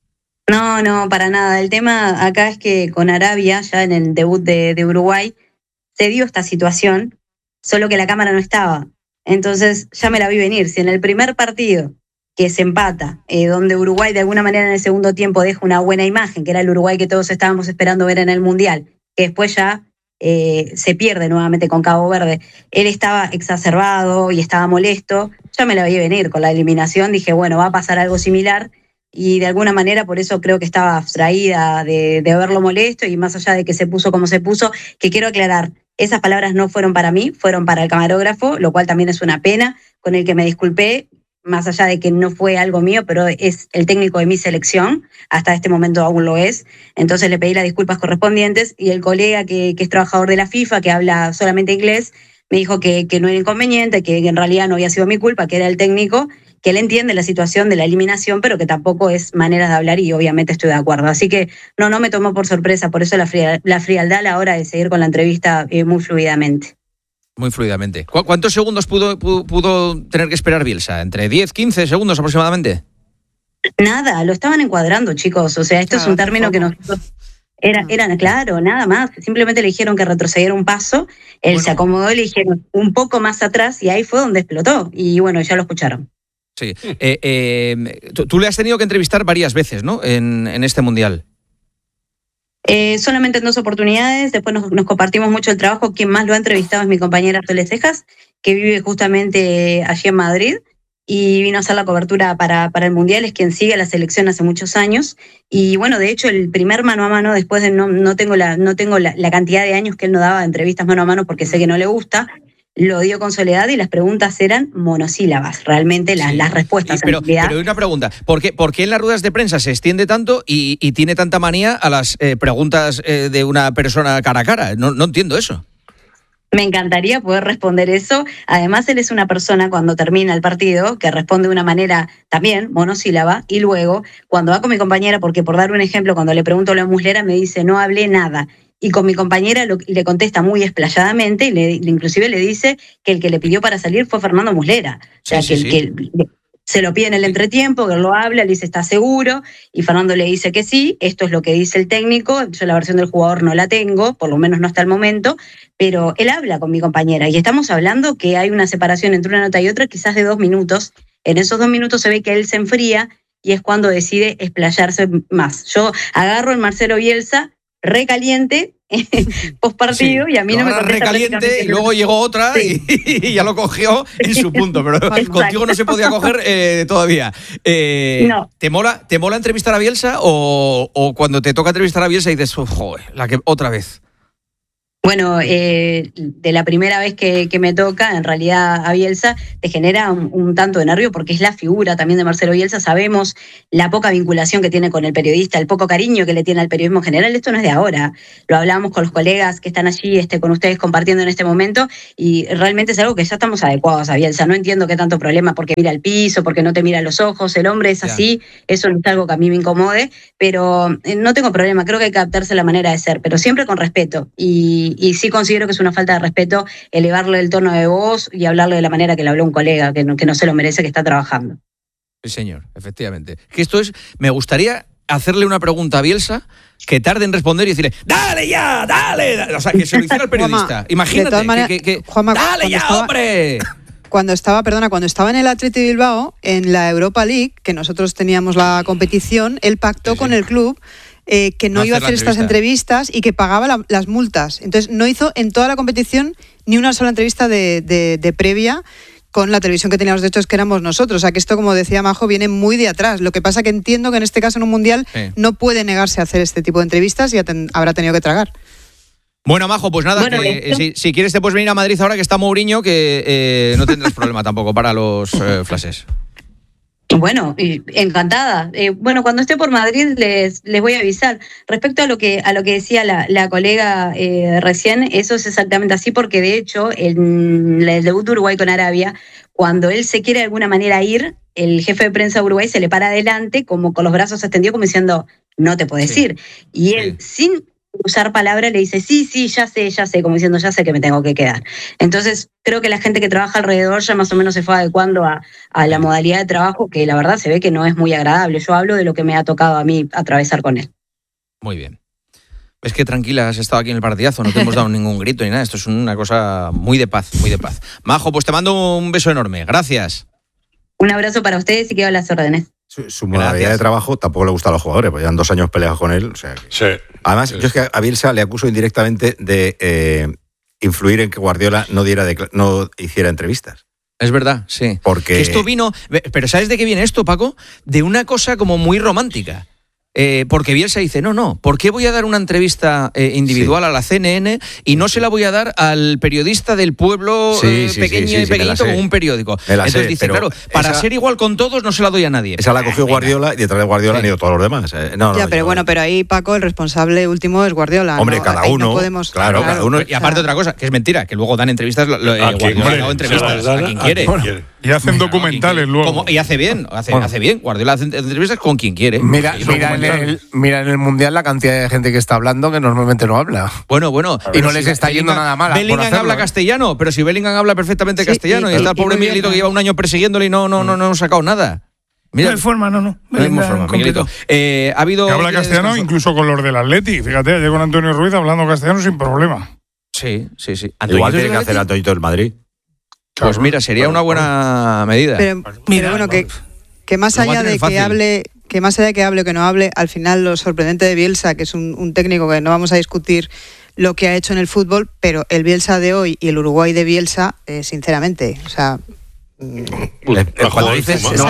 No, para nada. El tema acá es que con Arabia, ya en el debut de Uruguay, se dio esta situación, solo que la cámara no estaba. Entonces ya me la vi venir. Si en el primer partido que se empata, donde Uruguay de alguna manera en el segundo tiempo deja una buena imagen, que era el Uruguay que todos estábamos esperando ver en el Mundial, que después ya se pierde nuevamente con Cabo Verde, él estaba exacerbado y estaba molesto, ya me la vi venir con la eliminación, dije, bueno, va a pasar algo similar, y de alguna manera por eso creo que estaba abstraída de verlo molesto, y más allá de que se puso como se puso, que quiero aclarar, esas palabras no fueron para mí, fueron para el camarógrafo, lo cual también es una pena, con el que me disculpé, más allá de que no fue algo mío, pero es el técnico de mi selección, hasta este momento aún lo es, entonces le pedí las disculpas correspondientes, y el colega que es trabajador de la FIFA, que habla solamente inglés, me dijo que no era inconveniente, que en realidad no había sido mi culpa, que era el técnico, que él entiende la situación de la eliminación, pero que tampoco es manera de hablar, y obviamente estoy de acuerdo. Así que no me tomó por sorpresa, por eso la frialdad a la hora de seguir con la entrevista muy fluidamente. Muy fluidamente. ¿Cuántos segundos pudo tener que esperar Bielsa? ¿Entre 10, 15 segundos aproximadamente? Nada, lo estaban encuadrando, chicos. O sea, esto es un término que nosotros... Era claro, nada más. Simplemente le dijeron que retrocediera un paso, él se acomodó y le dijeron un poco más atrás, y ahí fue donde explotó. Y bueno, ya lo escucharon. Sí. Tú le has tenido que entrevistar varias veces, ¿no? En este Mundial. Solamente en 2 oportunidades, después nos compartimos mucho el trabajo. Quien más lo ha entrevistado es mi compañera Sole Cejas, que vive justamente allí en Madrid y vino a hacer la cobertura para el Mundial, es quien sigue a la selección hace muchos años. Y bueno, de hecho, el primer mano a mano, después de no tengo la cantidad de años que él no daba entrevistas mano a mano porque sé que no le gusta, lo dio con Soledad y las preguntas eran monosílabas, realmente las respuestas. Pero una pregunta, ¿por qué en las ruedas de prensa se extiende tanto y tiene tanta manía a las preguntas de una persona cara a cara? No entiendo eso. Me encantaría poder responder eso. Además, él es una persona, cuando termina el partido, que responde de una manera también monosílaba, y luego, cuando va con mi compañera, porque por dar un ejemplo, cuando le pregunto a la Muslera, me dice, no hablé nada. Y con mi compañera le contesta muy explayadamente, y inclusive le dice que el que le pidió para salir fue Fernando Muslera. O sea, que se lo pide en el entretiempo, que él lo habla, le dice, ¿está seguro? Y Fernando le dice que sí, esto es lo que dice el técnico, yo la versión del jugador no la tengo, por lo menos no hasta el momento, pero él habla con mi compañera, y estamos hablando que hay una separación entre una nota y otra quizás de 2 minutos, en esos 2 minutos se ve que él se enfría, y es cuando decide explayarse más. Yo agarro el Marcelo Bielsa, recaliente, post partido, y a mí no me contesta. Recaliente, y luego llegó otra y ya lo cogió en su punto, pero contigo no se podía coger todavía. No. ¿Te mola entrevistar a Bielsa o cuando te toca entrevistar a Bielsa y dices, joder, otra vez? Bueno, de la primera vez que me toca, en realidad a Bielsa, te genera un tanto de nervio porque es la figura también de Marcelo Bielsa. Sabemos la poca vinculación que tiene con el periodista, el poco cariño que le tiene al periodismo en general. Esto no es de ahora. Lo hablamos con los colegas que están allí, con ustedes compartiendo en este momento, y realmente es algo que ya estamos adecuados a Bielsa. No entiendo qué tanto problema porque mira el piso, porque no te mira los ojos. El hombre es así, eso no es algo que a mí me incomode, pero no tengo problema. Creo que hay que adaptarse a la manera de ser, pero siempre con respeto. Y sí considero que es una falta de respeto elevarle el tono de voz y hablarle de la manera que le habló un colega, que no se lo merece, que está trabajando. Sí, señor, efectivamente. Que esto es, me gustaría hacerle una pregunta a Bielsa que tarde en responder y decirle, ¡dale ya, dale! O sea, que se lo hiciera el periodista. Imagínate, Juanma, ¡dale ya, hombre! Cuando estaba en el Athletic Bilbao, en la Europa League, que nosotros teníamos la competición, él pactó con el club que no iba a hacer estas entrevistas y que pagaba las multas. Entonces no hizo en toda la competición ni una sola entrevista de previa con la televisión que teníamos. De hecho, es que éramos nosotros. O sea, que esto, como decía Majo, viene muy de atrás. Lo que pasa que entiendo que en este caso, en un mundial, no puede negarse a hacer este tipo de entrevistas y habrá tenido que tragar. Bueno, Majo, pues nada, si quieres te puedes venir a Madrid ahora que está Mourinho, que no tendrás problema tampoco para los flashes. Bueno, encantada. Bueno, cuando esté por Madrid les voy a avisar. Respecto a lo que decía la colega recién, eso es exactamente así, porque de hecho en el debut de Uruguay con Arabia, cuando él se quiere de alguna manera ir, el jefe de prensa de Uruguay se le para adelante como con los brazos extendidos como diciendo, no te puedes ir. Y él, sin usar palabras, le dice, sí, ya sé, como diciendo, ya sé que me tengo que quedar. Entonces, creo que la gente que trabaja alrededor ya más o menos se fue adecuando a la modalidad de trabajo, que la verdad se ve que no es muy agradable. Yo hablo de lo que me ha tocado a mí atravesar con él. Muy bien. Es que tranquila, has estado aquí en el partidazo, no te hemos dado ningún grito ni nada. Esto es una cosa muy de paz, muy de paz. Majo, pues te mando un beso enorme. Gracias. Un abrazo para ustedes y quedo a las órdenes. Su modalidad de trabajo tampoco le gusta a los jugadores, porque llevan 2 años peleados con él. O sea, además, yo es que a Bielsa le acuso indirectamente de influir en que Guardiola no hiciera entrevistas. Es verdad, sí. Porque que esto vino... Pero ¿sabes de qué viene esto, Paco? De una cosa como muy romántica. Porque Bielsa dice, no, ¿por qué voy a dar una entrevista individual a la CNN y no se la voy a dar al periodista del pueblo pequeño y pequeñito como un periódico? Entonces dice, claro, para ser igual con todos no se la doy a nadie. Esa la cogió Guardiola y detrás de Guardiola han ido todos los demás. Pero ahí, Paco, el responsable último es Guardiola. Hombre, cada uno. Claro, cada uno. Y aparte otra cosa, que es mentira, que luego dan entrevistas, Guardiola ha dado entrevistas a quien quiere. Y hacen documentales luego. Y hace bien, hace bien. Guardiola hace entrevistas con quien quiere. Mira en el Mundial la cantidad de gente que está hablando que normalmente no habla. Bueno. Y no les está yendo nada mal. Bellingham habla castellano, pero si Bellingham habla perfectamente castellano y está el pobre Miguelito que lleva un año persiguiéndole y no ha sacado nada. Mira, no hay forma, no. No hay forma, Miguelito. Ha habido... Que habla castellano incluso con los del Atleti. Fíjate, ayer con Antonio Ruiz hablando castellano sin problema. Sí. Igual tiene que hacer Antonito del Madrid. Pues mira, sería una buena medida. Pero bueno, que más allá de que hable... Que más allá de que hable o que no hable, al final lo sorprendente de Bielsa, que es un técnico que no vamos a discutir lo que ha hecho en el fútbol, pero el Bielsa de hoy y el Uruguay de Bielsa, sinceramente, o sea... Cuando dices se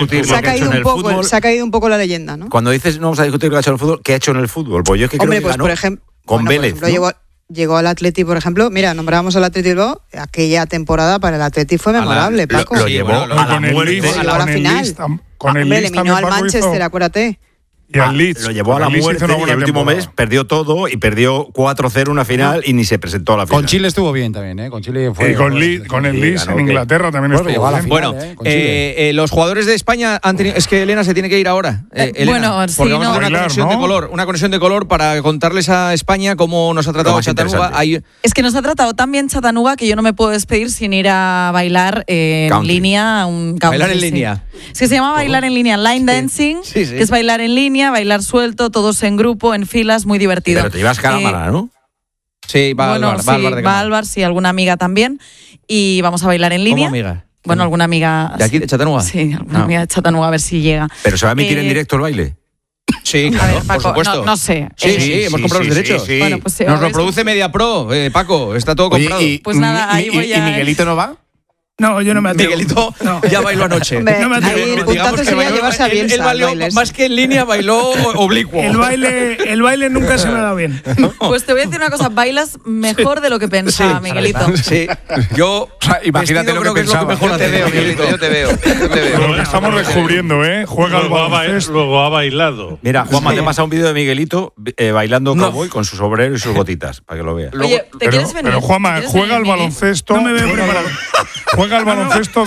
ha caído un poco la leyenda, ¿no? Cuando dices no vamos a discutir lo que ha hecho en el fútbol, ¿qué ha hecho en el fútbol? Pues yo es que creo que ganó por ejemplo, con Vélez. Por ejemplo, llegó al Atleti, por ejemplo. Mira, nombrábamos al Atleti Bilbao. Aquella temporada para el Atleti fue memorable, Paco. Lo llevó a la muerte. A la hora final. Le eliminó al Manchester, acuérdate. Y al Leeds. Lo llevó a la muerte y el último mes perdió todo y perdió 4-0 una final y ni se presentó a la final. Con Chile estuvo bien también, Con Chile fue... Y con el Leeds en Inglaterra también estuvo bien. Bueno, los jugadores de España han tenido... Es que Elena se tiene que ir ahora. Elena, porque vamos a hacer una conexión de color para contarles a España cómo nos ha tratado Chattanooga. Es que nos ha tratado tan bien Chattanooga que yo no me puedo despedir sin ir a bailar en línea. Bailar en línea. Es que se llama bailar en línea, line dancing, que es bailar en línea, bailar suelto, todos en grupo, en filas, muy divertido. Pero te llevas cámara, ¿no? Sí, va Álvar, sí, alguna amiga también. Y vamos a bailar en línea. ¿Cómo amiga? Bueno, alguna amiga... ¿De aquí, de Chattanooga? Sí, alguna amiga de Chattanooga, a ver si llega. ¿Pero se va a emitir en directo el baile? Sí, claro, a ver, Paco, por supuesto. No sé. Sí, hemos comprado los derechos. Sí. Bueno, pues, nos lo produce MediaPro, Paco, está todo comprado. Pues nada, ahí voy a... ¿Y Miguelito no va? No, yo no me atrevo. Miguelito ya bailó anoche. No me atrevo. El puntazo sería llevarse a Bielsa. Él bailó, más que en línea, bailó oblicuo. El baile nunca se me ha dado bien. Pues te voy a decir una cosa, bailas mejor de lo que pensaba, Miguelito. Sí, yo imagínate lo que pensaba. Yo te veo, Miguelito, yo te veo. Lo estamos descubriendo, Juega al baloncesto. Luego ha bailado. Mira, Juanma, te pasa un vídeo de Miguelito bailando cowboy con su sombrero y sus botitas, para que lo veas. Oye, ¿te quieres venir? Pero Juanma, juega al baloncesto. No me veo preparado. Juega al baloncesto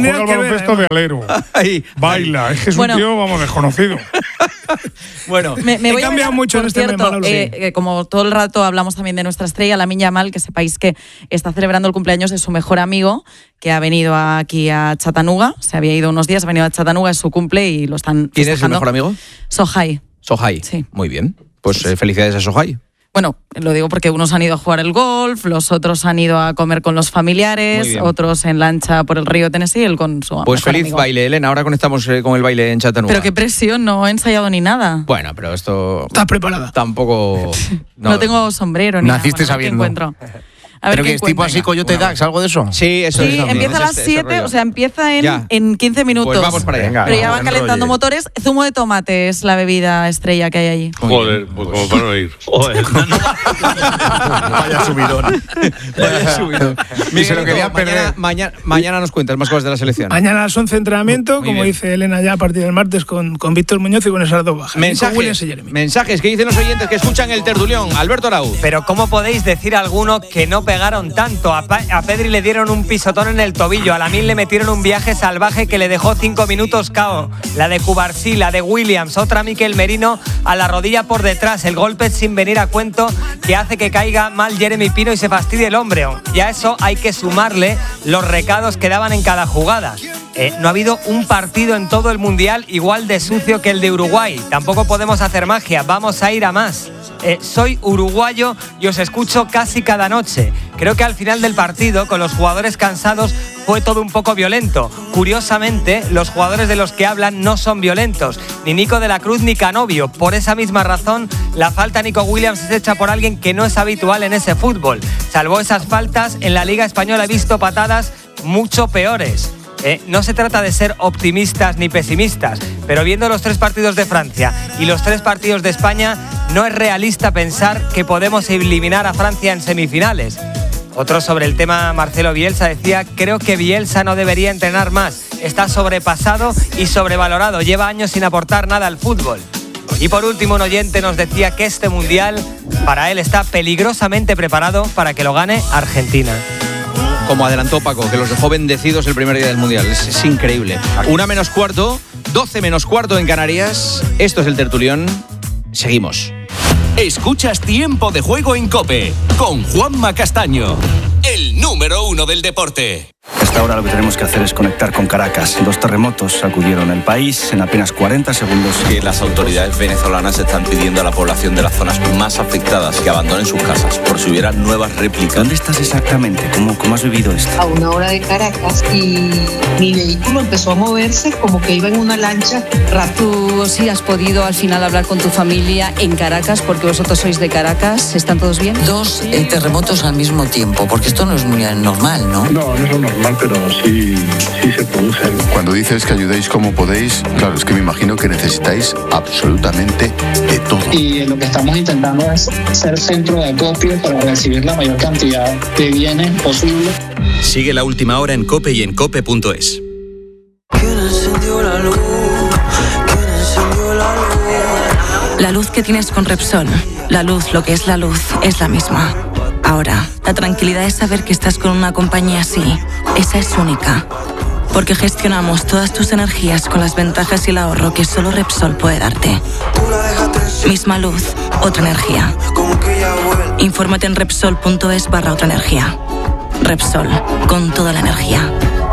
de alero. Baila. Es que es un tío, vamos, desconocido. Bueno, me voy he cambiado mucho en este cierto, como todo el rato hablamos también de nuestra estrella, Lamine Yamal, que sepáis que está celebrando el cumpleaños de su mejor amigo, que ha venido aquí a Chattanooga. Se había ido unos días, ha venido a Chattanooga, es su cumple y lo están ¿Quién es el mejor amigo? Sohai. Sohai. Sí. Muy bien. Pues felicidades a Sohai. Bueno, lo digo porque unos han ido a jugar el golf, los otros han ido a comer con los familiares, otros en lancha por el río Tennessee, él con su Pues feliz amigo. baile, Elena. Ahora conectamos con el baile en Chattanooga. Pero qué presión, no he ensayado ni nada. Bueno, pero esto... ¿Estás preparada? Tampoco... No tengo sombrero ni Naciste nada. sabiendo. ¿Qué encuentro? A ver ¿Pero qué que es tipo así Coyote Dax, algo de eso? Sí, eso Sí, es. empieza a las 7, o sea, empieza en 15 minutos. Pues vamos para allá. Venga, pero ya van calentando enrolle. motores. Zumo de tomate es la bebida estrella que hay allí. Joder, pues como para no ir. Vaya subidón. Vaya subidón. Y se lo quería perder. Mañana nos cuentas más cosas de la selección. Mañana a las 11 entrenamiento, Muy como bien. dice Elena ya a partir del martes con Víctor Muñoz y con Esardo Baja. Mensajes que dicen los oyentes que escuchan el tertulión. Alberto Arau. Pero ¿cómo podéis decir a alguno que no pegaron tanto? A Pedri le dieron un pisotón en el tobillo, a Lamine le metieron un viaje salvaje que le dejó 5 minutos KO. La de Cubarsí, la de Williams, otra Mikel Merino a la rodilla por detrás. El golpe sin venir a cuento que hace que caiga mal Jeremy Pino y se fastidie el hombre. Y a eso hay que sumarle los recados que daban en cada jugada. No ha habido un partido en todo el Mundial igual de sucio que el de Uruguay. Tampoco podemos hacer magia, vamos a ir a más. Soy uruguayo y os escucho casi cada noche. Creo que al final del partido, con los jugadores cansados, fue todo un poco violento. Curiosamente, los jugadores de los que hablan no son violentos, ni Nico de la Cruz ni Canovio. Por esa misma razón, la falta a Nico Williams es hecha por alguien que no es habitual en ese fútbol. Salvo esas faltas, en la Liga Española he visto patadas mucho peores. No se trata de ser optimistas ni pesimistas, pero viendo los 3 partidos de Francia y los 3 partidos de España, no es realista pensar que podemos eliminar a Francia en semifinales. Otro sobre el tema, Marcelo Bielsa decía: creo que Bielsa no debería entrenar más, está sobrepasado y sobrevalorado, lleva años sin aportar nada al fútbol. Y por último, un oyente nos decía que este Mundial para él está peligrosamente preparado para que lo gane Argentina. Como adelantó Paco, que los dejó bendecidos el primer día del Mundial. Es increíble. 1:15, 12:15 en Canarias. Esto es el tertulión. Seguimos. Escuchas Tiempo de Juego en COPE con Juanma Castaño, el número 1 del deporte. Hasta ahora lo que tenemos que hacer es conectar con Caracas. 2 terremotos sacudieron el país en apenas 40 segundos. Que las autoridades venezolanas están pidiendo a la población de las zonas más afectadas que abandonen sus casas por si hubiera nuevas réplicas. ¿Dónde estás exactamente? ¿Cómo has vivido esto? A 1 hora de Caracas y mi vehículo empezó a moverse como que iba en una lancha. ¿Tú sí has podido al final hablar con tu familia en Caracas porque vosotros sois de Caracas? ¿Están todos bien? 2 terremotos al mismo tiempo, porque esto no es muy normal, ¿no? No es lo normal, pero sí se producen. Cuando dices que ayudéis como podéis, claro, es que me imagino que necesitáis absolutamente de todo. Y lo que estamos intentando es ser centro de acopio para recibir la mayor cantidad de bienes posible. Sigue La Última Hora en COPE y en cope.es. La luz que tienes con Repsol, la luz, lo que es la luz, es la misma. Ahora, la tranquilidad es saber que estás con una compañía así. Esa es única. Porque gestionamos todas tus energías con las ventajas y el ahorro que solo Repsol puede darte. Misma luz, otra energía. Infórmate en Repsol.es/otra energía. Repsol, con toda la energía.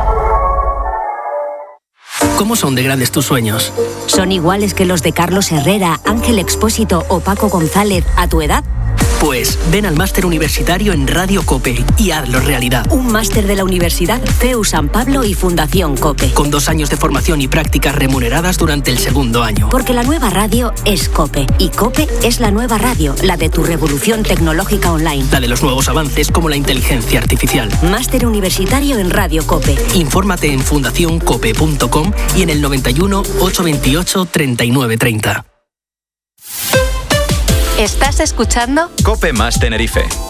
¿Cómo son de grandes tus sueños? ¿Son iguales que los de Carlos Herrera, Ángel Expósito o Paco González a tu edad? Pues ven al máster universitario en Radio COPE y hazlo realidad. Un máster de la Universidad CEU San Pablo y Fundación COPE. Con 2 años de formación y prácticas remuneradas durante el 2º año. Porque la nueva radio es COPE. Y COPE es la nueva radio, la de tu revolución tecnológica online. La de los nuevos avances como la inteligencia artificial. Máster universitario en Radio COPE. Infórmate en fundacioncope.com y en el 91 828 3930. ¿Estás escuchando? COPE más Tenerife.